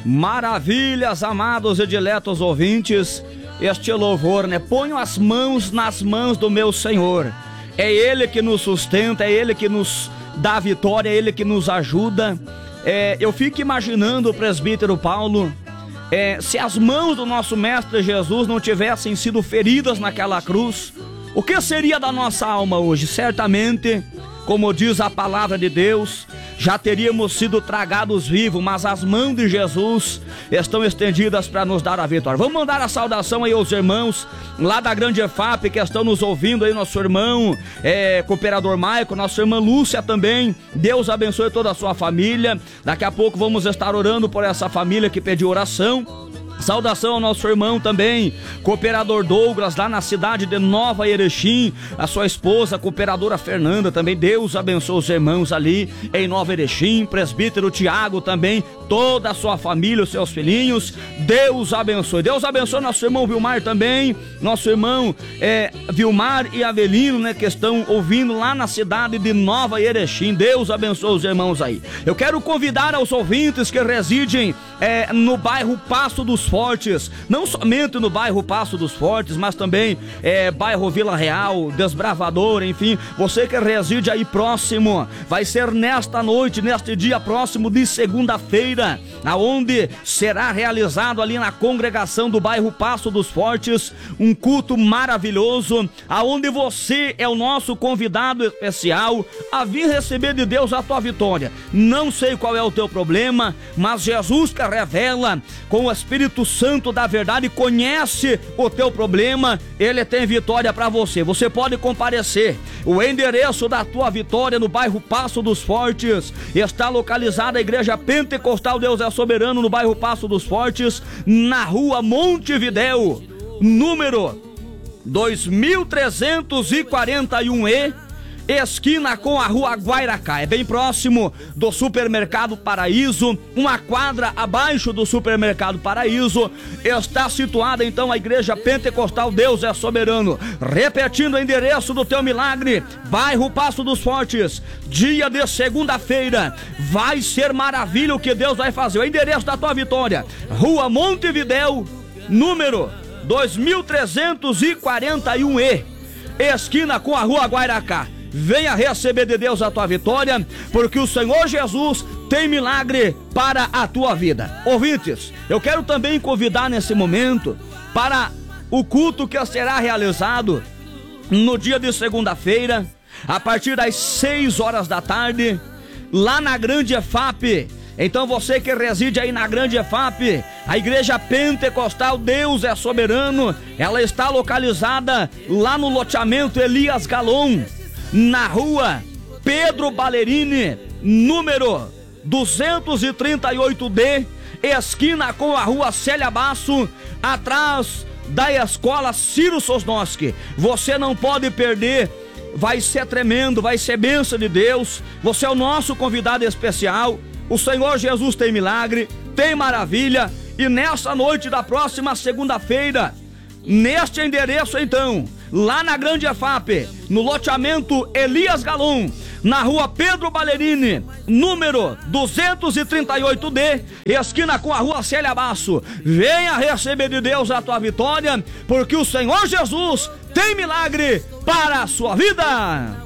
Maravilhas, amados e diletos ouvintes, este louvor, ponho as mãos nas mãos do meu Senhor. É Ele que nos sustenta, é Ele que nos dá a vitória, é Ele que nos ajuda. Eu fico imaginando o presbítero Paulo, se as mãos do nosso Mestre Jesus não tivessem sido feridas naquela cruz, o que seria da nossa alma hoje? Certamente, como diz a palavra de Deus, já teríamos sido tragados vivos, mas as mãos de Jesus estão estendidas para nos dar a vitória. Vamos mandar a saudação aí aos irmãos lá da Grande EFAP que estão nos ouvindo aí, nosso irmão cooperador Maico, nossa irmã Lúcia também. Deus abençoe toda a sua família. Daqui a pouco vamos estar orando por essa família que pediu oração. Saudação ao nosso irmão também, cooperador Douglas, lá na cidade de Nova Erechim, a sua esposa, cooperadora Fernanda também. Deus abençoe os irmãos ali em Nova Erechim, presbítero Tiago também, toda a sua família, os seus filhinhos. Deus abençoe. Deus abençoe nosso irmão Vilmar também, nosso irmão Vilmar e Avelino, que estão ouvindo lá na cidade de Nova Erechim. Deus abençoe os irmãos aí. Eu quero convidar aos ouvintes que residem no bairro Passo dos Fortes, não somente no bairro Passo dos Fortes, mas também bairro Vila Real, Desbravador, enfim, você que reside aí próximo, vai ser nesta noite, neste dia próximo de segunda-feira, aonde será realizado ali na congregação do bairro Passo dos Fortes, um culto maravilhoso, aonde você é o nosso convidado especial a vir receber de Deus a tua vitória. Não sei qual é o teu problema, mas Jesus que revela com o Espírito Santo da verdade, conhece o teu problema, Ele tem vitória para você. Você pode comparecer. O endereço da tua vitória no bairro Passo dos Fortes está localizada a Igreja Pentecostal Deus é Soberano, no bairro Passo dos Fortes, na rua Montevidéu, número 2341E, esquina com a rua Guairacá. É bem próximo do Supermercado Paraíso, uma quadra abaixo do Supermercado Paraíso está situada então a Igreja Pentecostal Deus é Soberano. Repetindo o endereço do teu milagre, bairro Passo dos Fortes, dia de segunda-feira, vai ser maravilha o que Deus vai fazer. O endereço da tua vitória, rua Montevidéu, número 2341E, esquina com a rua Guairacá. Venha receber de Deus a tua vitória, porque o Senhor Jesus tem milagre para a tua vida. Ouvintes, eu quero também convidar nesse momento para o culto que será realizado no dia de segunda-feira, a partir das 6 horas da tarde, lá na Grande EFAP. Então você que reside aí na Grande EFAP, a Igreja Pentecostal Deus é Soberano, ela está localizada lá no loteamento Elias Galon, na rua Pedro Ballerini, número 238D, esquina com a rua Célia Basso, atrás da escola Ciro Sosnoski. Você não pode perder, vai ser tremendo, vai ser bênção de Deus. Você é o nosso convidado especial. O Senhor Jesus tem milagre, tem maravilha. E nessa noite da próxima segunda-feira, neste endereço então, lá na Grande EFAP, no loteamento Elias Galon, na rua Pedro Ballerini, número 238D, esquina com a rua Célia Basso. Venha receber de Deus a tua vitória, porque o Senhor Jesus tem milagre para a sua vida.